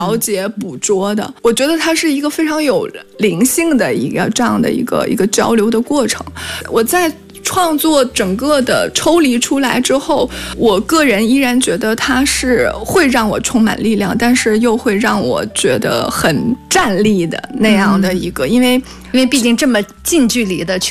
了解捕捉的。我觉得它是一个非常有灵性的一个这样的一个交流的过程。我在创作整个的抽离出来之后，我个人依然觉得它是会让我充满力量，但是又会让我觉得很站立的那样的一个，因为毕竟这么近距离的去